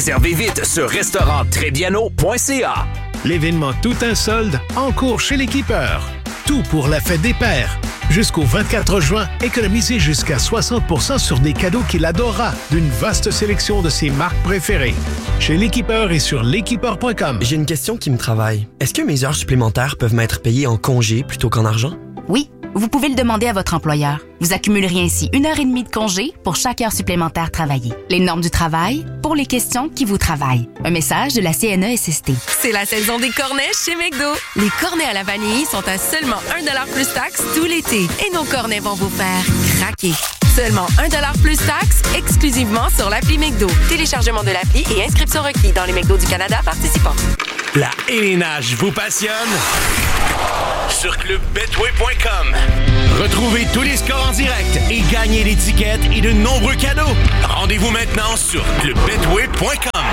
Servez vite sur restaurant-trébiano.ca. L'événement Tout un solde en cours chez l'Équipeur. Tout pour la fête des pères. Jusqu'au 24 juin, économisez jusqu'à 60% sur des cadeaux qu'il adorera d'une vaste sélection de ses marques préférées. Chez l'Équipeur et sur l'équipeur.com. J'ai une question qui me travaille. Est-ce que mes heures supplémentaires peuvent m'être payées en congé plutôt qu'en argent? Oui, vous pouvez le demander à votre employeur. Vous accumuleriez ainsi 1h30 de congé pour chaque heure supplémentaire travaillée. Les normes du travail pour les questions qui vous travaillent. Un message de la CNESST. C'est la saison des cornets chez McDo. Les cornets à la vanille sont à seulement 1$ plus taxe tout l'été. Et nos cornets vont vous faire craquer. Seulement 1$ plus taxe, exclusivement sur l'appli McDo. Téléchargement de l'appli et inscription requis dans les McDo du Canada participants. La LNH vous passionne? Sur clubbetway.com. Retrouvez tous les scores en direct et gagnez des tickets et de nombreux cadeaux. Rendez-vous maintenant sur clubbetway.com.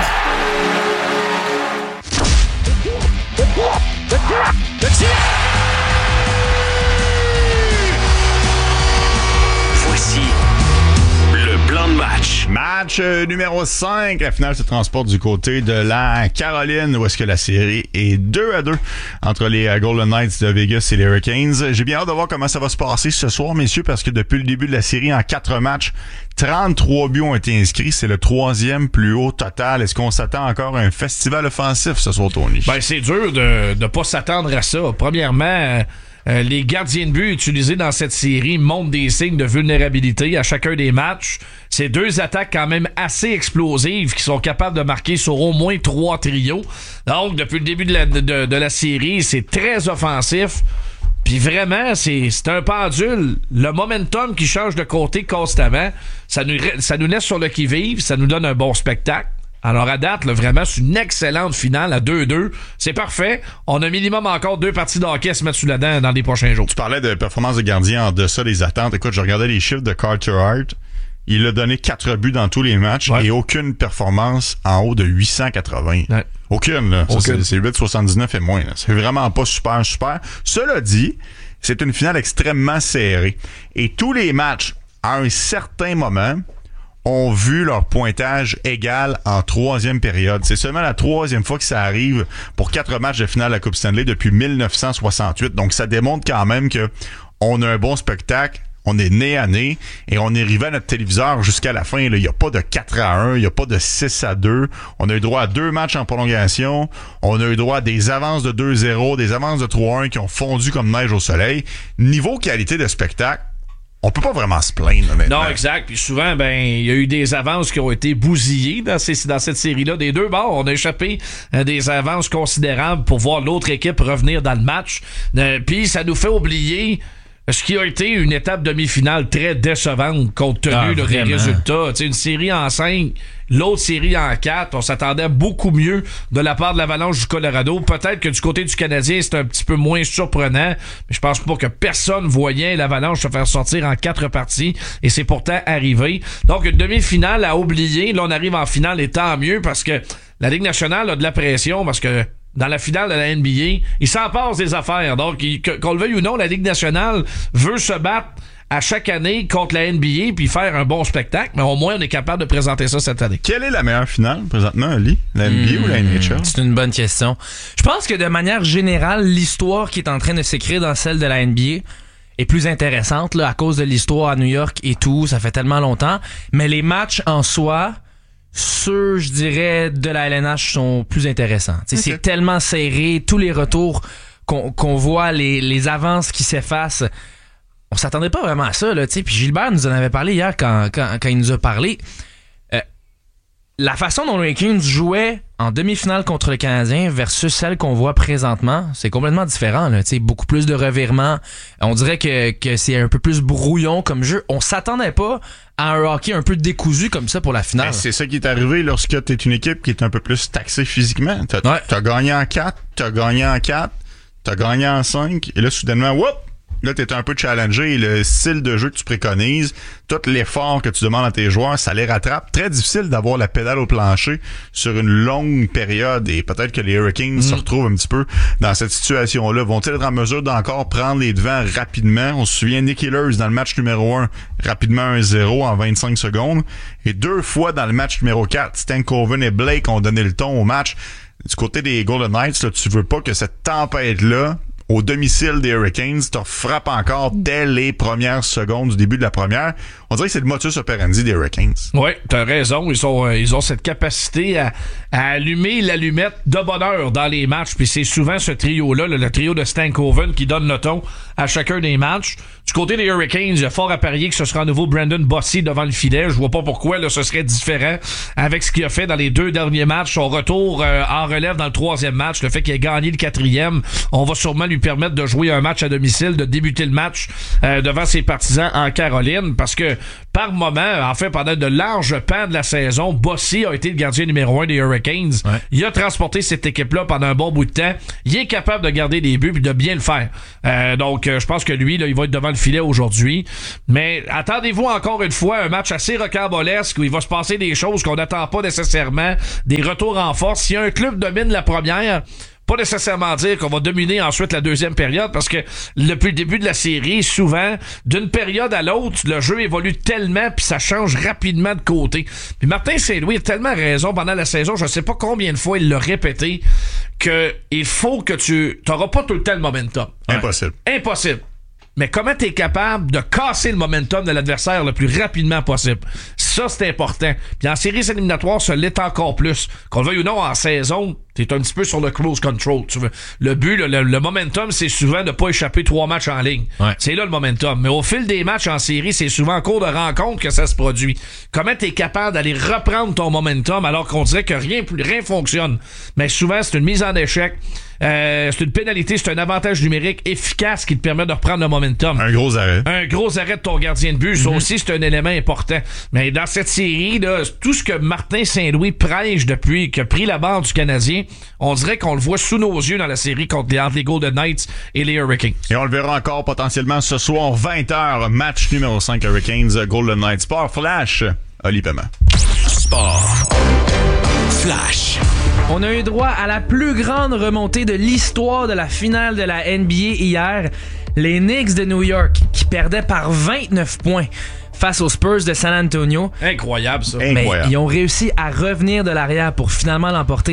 Voici le plan de match. Match numéro 5. La finale se transporte du côté de la Caroline, où est-ce que la série est 2-2 entre les Golden Knights de Vegas et les Hurricanes. J'ai bien hâte de voir comment ça va se passer ce soir, messieurs, parce que depuis le début de la série, en 4 matchs, 33 buts ont été inscrits. C'est le 3e plus haut total. Est-ce qu'on s'attend encore à un festival offensif ce soir, Tony? Ben, c'est dur de pas s'attendre à ça. Premièrement, les gardiens de but utilisés dans cette série montrent des signes de vulnérabilité à chacun des matchs. C'est 2 attaques quand même assez explosives qui sont capables de marquer sur au moins 3 trios. Donc, depuis le début de la série, c'est très offensif. Puis vraiment, c'est un pendule. Le momentum qui change de côté constamment, ça nous laisse sur le qui-vive, ça nous donne un bon spectacle. Alors à date, là, vraiment, c'est une excellente finale à 2-2. C'est parfait. On a minimum encore 2 parties de hockey à se mettre sous la dent dans les prochains jours. Tu parlais de performance de gardien en deçà des attentes. Écoute, je regardais les chiffres de Carter Hart. Il a donné 4 buts dans tous les matchs et aucune performance en haut de 880. Ouais. Aucune, là. Aucune. C'est 8,79 et moins. Là. C'est vraiment pas super. Cela dit, c'est une finale extrêmement serrée. Et tous les matchs, à un certain moment, ont vu leur pointage égal en 3e période. C'est seulement la 3e fois que ça arrive pour 4 matchs de finale à la Coupe Stanley depuis 1968. Donc, ça démontre quand même que on a un bon spectacle. On est nez à nez et on est arrivé à notre téléviseur jusqu'à la fin. Il n'y a pas de 4-1, il n'y a pas de 6-2. On a eu droit à 2 matchs en prolongation. On a eu droit à des avances de 2-0, des avances de 3-1 qui ont fondu comme neige au soleil. Niveau qualité de spectacle, on peut pas vraiment se plaindre, honnêtement. Non, exact. Puis souvent, il y a eu des avances qui ont été bousillées dans cette série-là. Des deux bords, on a échappé des avances considérables pour voir l'autre équipe revenir dans le match. Puis ça nous fait oublier ce qui a été une étape demi-finale très décevante compte tenu des résultats. T'sais, une série en 5, l'autre série en 4. On s'attendait beaucoup mieux de la part de l'Avalanche du Colorado. Peut-être que du côté du Canadien, c'est un petit peu moins surprenant. Mais je pense pas que personne voyait l'Avalanche se faire sortir en 4 parties. Et c'est pourtant arrivé. Donc, une demi-finale à oublier. Là, on arrive en finale et tant mieux parce que la Ligue nationale a de la pression parce que dans la finale de la NBA, il s'en passe des affaires. Donc, qu'on le veuille ou non, la Ligue nationale veut se battre à chaque année contre la NBA puis faire un bon spectacle, mais au moins, on est capable de présenter ça cette année. Quelle est la meilleure finale, présentement, Ali? La NBA ou la NHL? C'est une bonne question. Je pense que de manière générale, l'histoire qui est en train de s'écrire dans celle de la NBA est plus intéressante là, à cause de l'histoire à New York et tout. Ça fait tellement longtemps. Mais les matchs en soi, ceux, je dirais, de la LNH sont plus intéressants. Okay. C'est tellement serré, tous les retours qu'on voit, les avances qui s'effacent. On s'attendait pas vraiment à ça, là, puis Gilbert nous en avait parlé hier quand il nous a parlé. La façon dont les Kings jouaient en demi-finale contre le Canadien versus celle qu'on voit présentement, c'est complètement différent. Là, beaucoup plus de revirements. On dirait que c'est un peu plus brouillon comme jeu. On s'attendait pas à un hockey un peu décousu comme ça pour la finale. C'est ça qui est arrivé lorsque tu es une équipe qui est un peu plus taxée physiquement. T'as gagné en 4, t'as gagné en 4, t'as gagné en 5, et là, soudainement, whoop! là, t'es un peu challengé et le style de jeu que tu préconises, tout l'effort que tu demandes à tes joueurs, ça les rattrape. Très difficile d'avoir la pédale au plancher sur une longue période et peut-être que les Hurricanes se retrouvent un petit peu dans cette situation-là. Vont-ils être en mesure d'encore prendre les devants rapidement? On se souvient Nick Ehlers dans le match numéro 1, rapidement 1-0 en 25 secondes. Et 2 fois dans le match numéro 4, Stankoven et Blake ont donné le ton au match. Du côté des Golden Knights, là, tu veux pas que cette tempête-là, au domicile des Hurricanes, te frappe encore dès les premières secondes du début de la première. On dirait que c'est le modus operandi des Hurricanes. Oui, t'as raison. Ils ont cette capacité à allumer l'allumette de bonheur dans les matchs. Puis c'est souvent ce trio-là, le trio de Stankoven, qui donne le ton à chacun des matchs. Du côté des Hurricanes, il y a fort à parier que ce sera à nouveau Brandon Bossy devant le filet. Je vois pas pourquoi là, ce serait différent avec ce qu'il a fait dans les 2 derniers matchs. Son retour en relève dans le 3e match, le fait qu'il ait gagné le 4e, on va sûrement lui permettre de jouer un match à domicile, de débuter le match devant ses partisans en Caroline, parce que par moment, en fait, pendant de larges pans de la saison, Bossy a été le gardien numéro 1 des Hurricanes. Ouais. Il a transporté cette équipe-là pendant un bon bout de temps. Il est capable de garder des buts et de bien le faire. Donc, je pense que lui, là, il va être devant le filet aujourd'hui. Mais attendez-vous encore une fois un match assez rocambolesque où il va se passer des choses qu'on n'attend pas nécessairement, des retours en force. Si un club domine la première, pas nécessairement dire qu'on va dominer ensuite la 2e période, parce que depuis le début de la série, souvent, d'une période à l'autre, le jeu évolue tellement puis ça change rapidement de côté. Puis Martin Saint-Louis a tellement raison pendant la saison, je sais pas combien de fois il l'a répété, que il faut que tu t'auras pas tout le temps le momentum. Impossible. Impossible. Mais comment t'es capable de casser le momentum de l'adversaire le plus rapidement possible? Ça, c'est important. Puis en séries éliminatoires, ça l'est encore plus. Qu'on le veuille ou non, en saison, t'es un petit peu sur le cruise control. Tu veux. Le but, le momentum, c'est souvent de pas échapper 3 matchs en ligne. Ouais. C'est là le momentum. Mais au fil des matchs en série, c'est souvent en cours de rencontre que ça se produit. Comment t'es capable d'aller reprendre ton momentum alors qu'on dirait que rien fonctionne? Mais souvent, c'est une mise en échec. C'est une pénalité, c'est un avantage numérique efficace qui te permet de reprendre le momentum. Un gros arrêt. Un gros arrêt de ton gardien de but. Ça aussi, c'est un élément important. Mais dans cette série, là, tout ce que Martin Saint-Louis prêche depuis qu'il a pris la barre du Canadien, on dirait qu'on le voit sous nos yeux dans la série contre les Golden Knights et les Hurricanes. Et on le verra encore potentiellement ce soir, 20h, match numéro 5 Hurricanes, Golden Knights. Sport Flash, Oli Paiement. Sport Flash. On a eu droit à la plus grande remontée de l'histoire de la finale de la NBA hier. Les Knicks de New York qui perdaient par 29 points face aux Spurs de San Antonio. Incroyable, ça. Mais ils ont réussi à revenir de l'arrière pour finalement l'emporter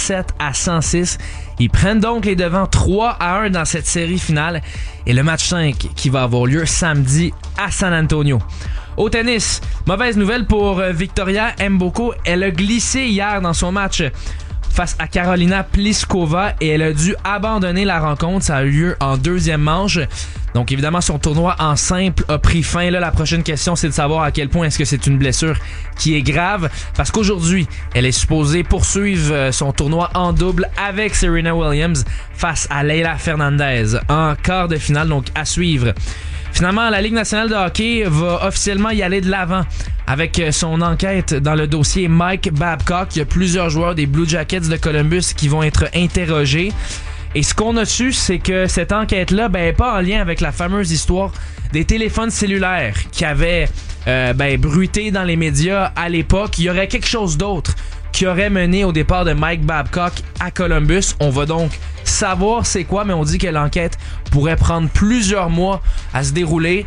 107-106. Ils prennent donc les devants 3-1 dans cette série finale. Et le match 5 qui va avoir lieu samedi à San Antonio. Au tennis, mauvaise nouvelle pour Victoria Mboko. Elle a glissé hier dans son match face à Carolina Pliskova et elle a dû abandonner la rencontre. Ça a eu lieu en 2e manche. Donc évidemment, son tournoi en simple a pris fin. Là, la prochaine question, c'est de savoir à quel point est-ce que c'est une blessure qui est grave. Parce qu'aujourd'hui, elle est supposée poursuivre son tournoi en double avec Serena Williams face à Leylah Fernandez en quart de finale. Donc à suivre. Finalement, la Ligue nationale de hockey va officiellement y aller de l'avant avec son enquête dans le dossier Mike Babcock. Il y a plusieurs joueurs des Blue Jackets de Columbus qui vont être interrogés. Et ce qu'on a su, c'est que cette enquête-là n'est pas en lien avec la fameuse histoire des téléphones cellulaires qui avaient bruité dans les médias à l'époque. Il y aurait quelque chose d'autre qui aurait mené au départ de Mike Babcock à Columbus. On va donc savoir c'est quoi, mais on dit que l'enquête pourrait prendre plusieurs mois à se dérouler.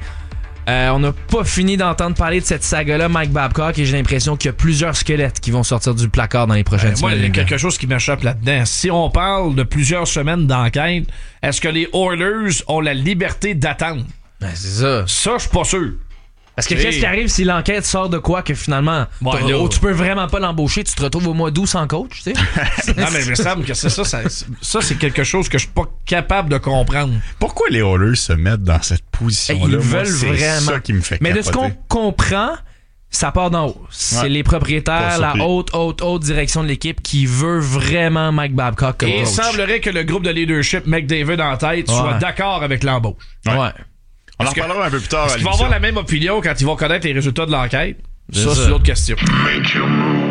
On n'a pas fini d'entendre parler de cette saga-là, Mike Babcock, et j'ai l'impression qu'il y a plusieurs squelettes qui vont sortir du placard dans les prochaines semaines. Moi, il y a quelque chose qui m'échappe là-dedans. Si on parle de plusieurs semaines d'enquête, est-ce que les Oilers ont la liberté d'attendre? Ben, c'est ça. Ça, je suis pas sûr. Parce que qu'est-ce qui arrive si l'enquête sort de quoi que finalement tu peux vraiment pas l'embaucher, tu te retrouves au mois d'août sans coach, tu sais? Non, mais il me semble que c'est ça c'est quelque chose que je suis pas capable de comprendre. Pourquoi les Oilers se mettent dans cette position-là? Ils veulent vraiment. C'est ça qui me fait mais capoter. De ce qu'on comprend, ça part d'en haut. C'est les propriétaires, la haute direction de l'équipe qui veut vraiment Mike Babcock comme coach. Et il semblerait que le groupe de leadership McDavid en tête soit d'accord avec l'embauche. Ouais. On en parlera un peu plus tard. Est-ce qu'ils vont avoir la même opinion quand ils vont connaître les résultats de l'enquête? Ça, c'est l'autre question. Make your move.